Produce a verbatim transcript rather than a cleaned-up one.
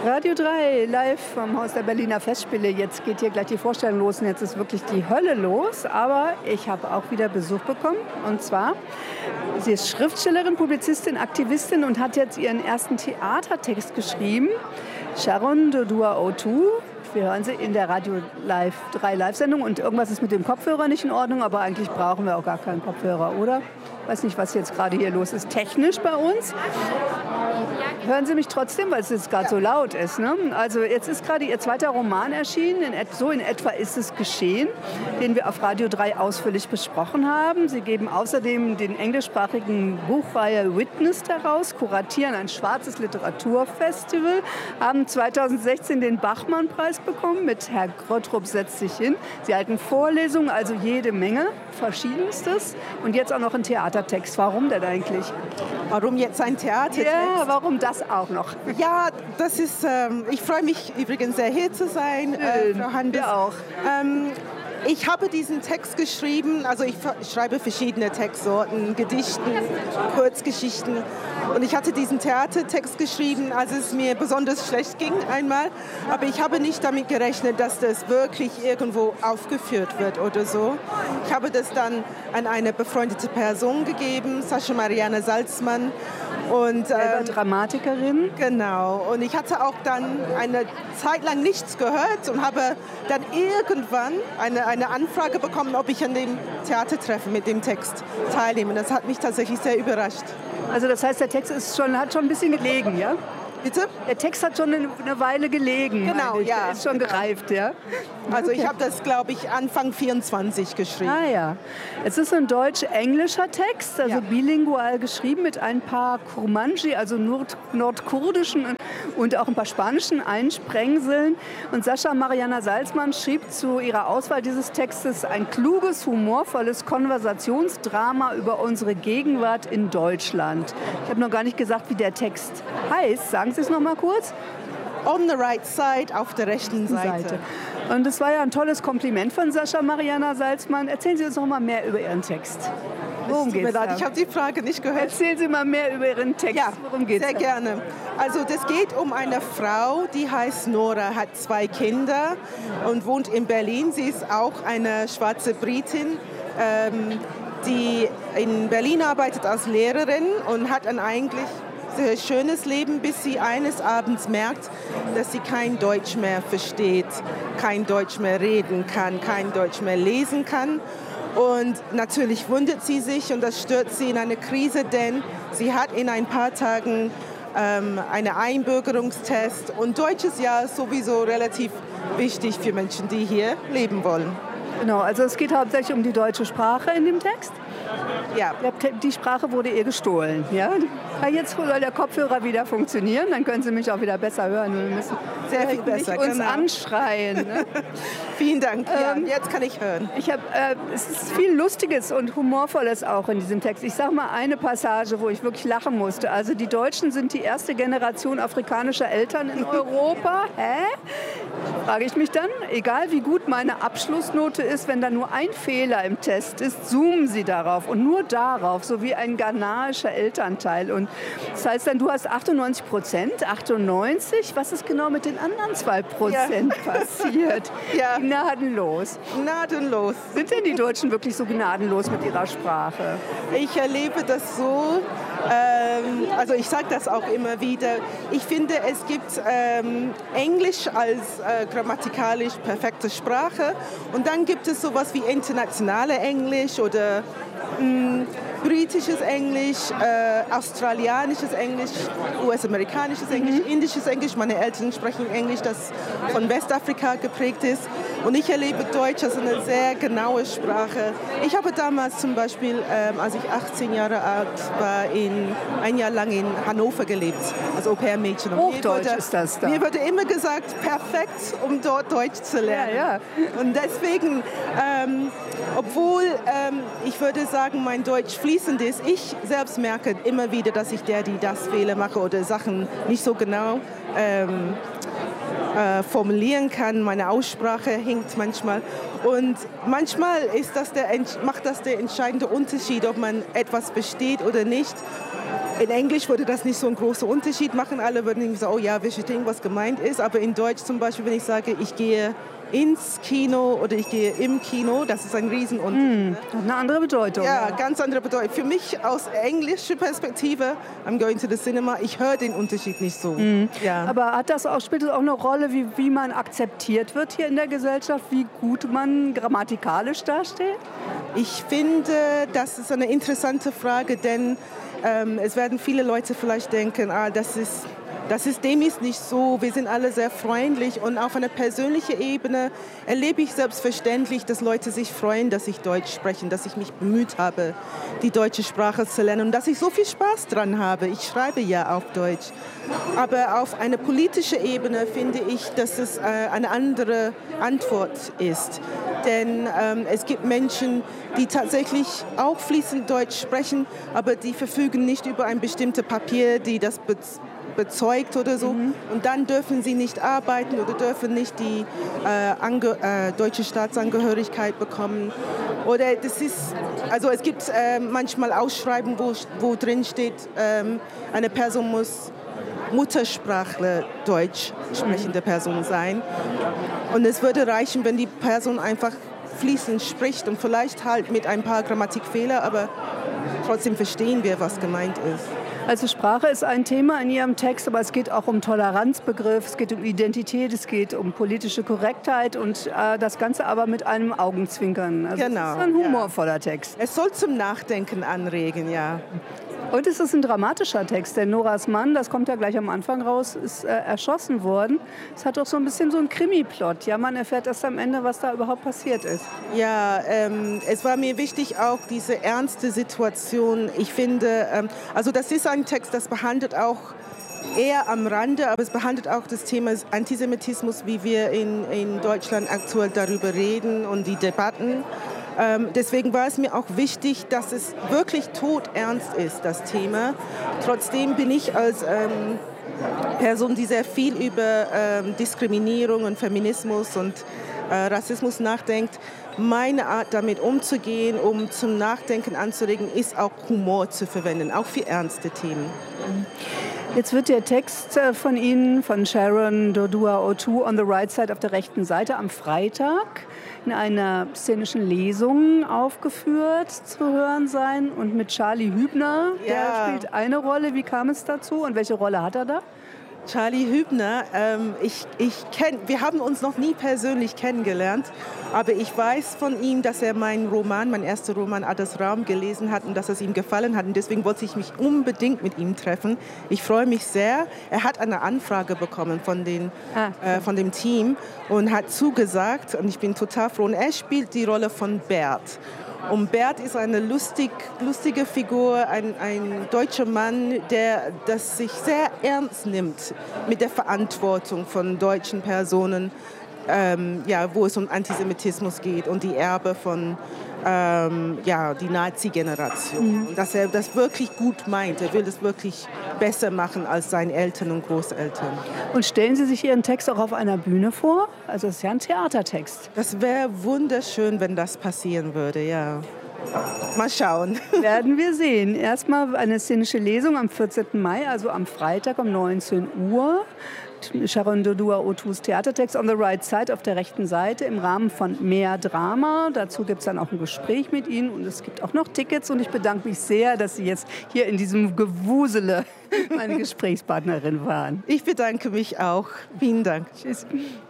Radio drei, live vom Haus der Berliner Festspiele. Jetzt geht hier gleich die Vorstellung los und jetzt ist wirklich die Hölle los. Aber ich habe auch wieder Besuch bekommen. Und zwar, sie ist Schriftstellerin, Publizistin, Aktivistin und hat jetzt ihren ersten Theatertext geschrieben. Sharon Dodua-Otoo. Wir hören sie in der Radio drei Live-Sendung und irgendwas ist mit dem Kopfhörer nicht in Ordnung, aber eigentlich brauchen wir auch gar keinen Kopfhörer, oder? Ich weiß nicht, was jetzt gerade hier los ist. Technisch bei uns. Hören Sie mich trotzdem, weil es jetzt gerade so laut ist. Ne? Also jetzt ist gerade Ihr zweiter Roman erschienen. In et- so in etwa ist es geschehen, den wir auf Radio drei ausführlich besprochen haben. Sie geben außerdem den englischsprachigen Buchreihe Witness heraus, kuratieren ein schwarzes Literaturfestival, haben zweitausendsechzehn den Bachmann-Preis bekommen mit Herr Gröttrup setzt sich hin. Sie halten Vorlesungen, also jede Menge, verschiedenstes. Und jetzt auch noch ein Theatertext. Warum denn eigentlich? Warum jetzt ein Theatertext? Ja, warum das auch noch? Ja, das ist, ähm, ich freue mich übrigens sehr, hier zu sein, äh, Frau Handes. Wir auch. Ähm, ich habe diesen Text geschrieben, also ich schreibe verschiedene Textsorten, Gedichten, Kurzgeschichten. Und ich hatte diesen Theatertext geschrieben, als es mir besonders schlecht ging einmal. Aber ich habe nicht damit gerechnet, dass das wirklich irgendwo aufgeführt wird oder so. Ich habe das dann an eine befreundete Person gegeben, Sascha Marianne Salzmann. Und, ähm, Dramatikerin. Genau. Und ich hatte auch dann eine Zeit lang nichts gehört und habe dann irgendwann eine, eine Anfrage bekommen, ob ich an dem Theatertreffen mit dem Text teilnehme. Das hat mich tatsächlich sehr überrascht. Also das heißt, der Text ist schon, hat schon ein bisschen gelegen, ja? Bitte? Der Text hat schon eine, eine Weile gelegen. Genau, ja. Der ist schon genau. gereift, ja? Also okay. Ich habe das, glaube ich, Anfang vierundzwanzig geschrieben. Ah ja. Es ist ein deutsch-englischer Text, also ja. bilingual geschrieben mit ein paar Kurmanji, also nord- nordkurdischen und auch ein paar spanischen Einsprengseln. Und Sascha Marianne Salzmann schrieb zu ihrer Auswahl dieses Textes ein kluges, humorvolles Konversationsdrama über unsere Gegenwart in Deutschland. Ich habe noch gar nicht gesagt, wie der Text heißt. Sagen Sie es noch mal kurz. On the right side, auf der rechten Seite. Seite. Und das war ja ein tolles Kompliment von Sascha Marianne Salzmann. Erzählen Sie uns noch mal mehr über Ihren Text. Worum geht's da? Ich habe die Frage nicht gehört. Erzählen Sie mal mehr über Ihren Text. Ja, Worum geht's sehr da? gerne. Also das geht um eine Frau, die heißt Nora, hat zwei Kinder und wohnt in Berlin. Sie ist auch eine schwarze Britin, ähm, die in Berlin arbeitet als Lehrerin und hat ein eigentlich sehr schönes Leben, bis sie eines Abends merkt, dass sie kein Deutsch mehr versteht, kein Deutsch mehr reden kann, kein Deutsch mehr lesen kann. Und natürlich wundert sie sich und das stürzt sie in eine Krise, denn sie hat in ein paar Tagen ähm, einen Einbürgerungstest und deutsches Jahr ist sowieso relativ wichtig für Menschen, die hier leben wollen. Genau, also es geht hauptsächlich um die deutsche Sprache in dem Text. Ja. Die Sprache wurde ihr gestohlen. Ja? Jetzt soll der Kopfhörer wieder funktionieren, dann können Sie mich auch wieder besser hören. Wir müssen sehr viel besser, nicht uns genau. anschreien. Ne? Vielen Dank. Ja, ähm, jetzt kann ich hören. Ich hab, äh, es ist viel Lustiges und Humorvolles auch in diesem Text. Ich sage mal eine Passage, wo ich wirklich lachen musste. Also die Deutschen sind die erste Generation afrikanischer Eltern in Europa. Hä? Frage ich mich dann. Egal wie gut meine Abschlussnote ist, wenn da nur ein Fehler im Test ist, zoomen Sie darauf und nur darauf, so wie ein ghanaischer Elternteil. Und das heißt dann, du hast achtundneunzig Prozent, achtundneunzig. Was ist genau mit den anderen zwei Prozent ja. passiert? Ja. Gnadenlos. Gnadenlos. Sind denn die Deutschen wirklich so gnadenlos mit ihrer Sprache? Ich erlebe das so. Ähm, also ich sage das auch immer wieder. Ich finde, es gibt ähm, Englisch als äh, grammatikalisch perfekte Sprache und dann gibt es sowas wie internationale Englisch oder mh, britisches Englisch, äh, australianisches Englisch, U S-amerikanisches Englisch, mhm. indisches Englisch. Meine Eltern sprechen Englisch, das von Westafrika geprägt ist. Und ich erlebe Deutsch als eine sehr genaue Sprache. Ich habe damals zum Beispiel, ähm, als ich achtzehn Jahre alt war, in, ein Jahr lang in Hannover gelebt, als Au-pair-Mädchen. Hochdeutsch wurde, ist das da. Mir wurde immer gesagt, perfekt, um dort Deutsch zu lernen. Ja, ja. Und deswegen, ähm, obwohl ähm, ich würde sagen, mein Deutsch fließend ist, ich selbst merke immer wieder, dass ich der, die das Fehler mache oder Sachen nicht so genau ähm, äh, formulieren kann. Meine Aussprache hinkt manchmal. Und manchmal ist das der, macht das der entscheidende Unterschied, ob man etwas versteht oder nicht. In Englisch würde das nicht so einen großen Unterschied machen. Alle würden irgendwie sagen, oh ja, wir verstehen, was gemeint ist. Aber in Deutsch zum Beispiel, wenn ich sage, ich gehe ins Kino oder ich gehe im Kino, das ist ein Riesenunterschied. Mm, eine andere Bedeutung. Ja, ganz andere Bedeutung. Für mich aus englischer Perspektive, I'm going to the cinema, ich höre den Unterschied nicht so. Mm. Ja. Aber hat das auch, spielt das auch eine Rolle, wie, wie man akzeptiert wird hier in der Gesellschaft, wie gut man grammatikalisch dasteht? Ich finde, das ist eine interessante Frage, denn ähm, es werden viele Leute vielleicht denken, ah, das ist... Das System ist nicht so, wir sind alle sehr freundlich und auf einer persönlichen Ebene erlebe ich selbstverständlich, dass Leute sich freuen, dass ich Deutsch spreche, dass ich mich bemüht habe, die deutsche Sprache zu lernen und dass ich so viel Spaß dran habe. Ich schreibe ja auf Deutsch. Aber auf einer politischen Ebene finde ich, dass es äh, eine andere Antwort ist. Denn ähm, es gibt Menschen, die tatsächlich auch fließend Deutsch sprechen, aber die verfügen nicht über ein bestimmtes Papier, die das be- bezeugt oder so. Mhm. Und dann dürfen sie nicht arbeiten oder dürfen nicht die äh, ange- äh, deutsche Staatsangehörigkeit bekommen. Oder das ist, also es gibt äh, manchmal Ausschreiben, wo, wo drin steht, ähm, eine Person muss Muttersprachler Deutsch sprechende Person sein. Und es würde reichen, wenn die Person einfach fließend spricht und vielleicht halt mit ein paar Grammatikfehler, aber trotzdem verstehen wir, was gemeint ist. Also Sprache ist ein Thema in Ihrem Text, aber es geht auch um Toleranzbegriff, es geht um Identität, es geht um politische Korrektheit und äh, das Ganze aber mit einem Augenzwinkern. Also genau, es ist ein humorvoller ja. Text. Es soll zum Nachdenken anregen, ja. Und es ist ein dramatischer Text, denn Noras Mann, das kommt ja gleich am Anfang raus, ist äh, erschossen worden. Es hat doch so ein bisschen so einen Krimi-Plot. Ja, man erfährt erst am Ende, was da überhaupt passiert ist. Ja, ähm, es war mir wichtig, auch diese ernste Situation. Ich finde, ähm, also das ist ein Text, das behandelt auch eher am Rande, aber es behandelt auch das Thema Antisemitismus, wie wir in, in Deutschland aktuell darüber reden und die Debatten. Ähm, deswegen war es mir auch wichtig, dass es wirklich todernst ist, das Thema. Trotzdem bin ich als ähm, Person, die sehr viel über ähm, Diskriminierung und Feminismus und äh, Rassismus nachdenkt, meine Art damit umzugehen, um zum Nachdenken anzuregen, ist auch Humor zu verwenden, auch für ernste Themen. Jetzt wird der Text von Ihnen, von Sharon Dodua Otoo, On the Right Side, auf der rechten Seite, am Freitag in einer szenischen Lesung aufgeführt zu hören sein. Und mit Charlie Hübner, der ja. spielt eine Rolle. Wie kam es dazu und welche Rolle hat er da? Charlie Hübner, ähm, ich, ich kenn, wir haben uns noch nie persönlich kennengelernt, aber ich weiß von ihm, dass er meinen Roman, mein erster Roman Adas Raum gelesen hat und dass es ihm gefallen hat und deswegen wollte ich mich unbedingt mit ihm treffen. Ich freue mich sehr. Er hat eine Anfrage bekommen von, den, ah. äh, von dem Team und hat zugesagt und ich bin total froh. Und er spielt die Rolle von Bert. Und Bert ist eine lustig, lustige Figur, ein, ein deutscher Mann, der das sich sehr ernst nimmt mit der Verantwortung von deutschen Personen, ähm, ja, wo es um Antisemitismus geht und die Erbe von ähm, ja, die Nazi-Generation. Mhm. Und dass er das wirklich gut meint. Er will das wirklich besser machen als seine Eltern und Großeltern. Und stellen Sie sich Ihren Text auch auf einer Bühne vor? Also es ist ja ein Theatertext. Das wäre wunderschön, wenn das passieren würde, ja. Mal schauen. Werden wir sehen. Erstmal eine szenische Lesung am vierzehnten Mai, also am Freitag um neunzehn Uhr. Sharon Dodua Otoos Theatertext On the Right Side auf der rechten Seite im Rahmen von Mehr Drama. Dazu gibt es dann auch ein Gespräch mit Ihnen und es gibt auch noch Tickets. Und ich bedanke mich sehr, dass Sie jetzt hier in diesem Gewusele meine Gesprächspartnerin waren. Ich bedanke mich auch. Vielen Dank. Tschüss.